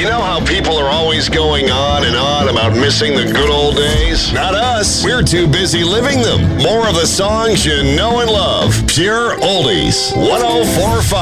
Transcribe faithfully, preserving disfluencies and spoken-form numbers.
You know how people are always going on and on about missing the good old days? Not us. We're too busy living them. More of the songs you know and love. Pure Oldies. one oh four point five.